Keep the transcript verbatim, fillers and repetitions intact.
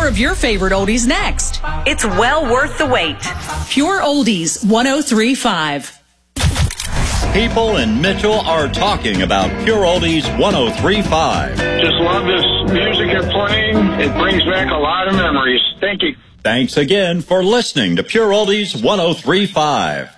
more of your favorite oldies next. It's well worth the wait. Pure Oldies one oh three point five. People in Mitchell are talking about Pure Oldies one oh three point five. Just love this music you're playing. It brings back a lot of memories. Thank you. Thanks again for listening to Pure Oldies one oh three point five.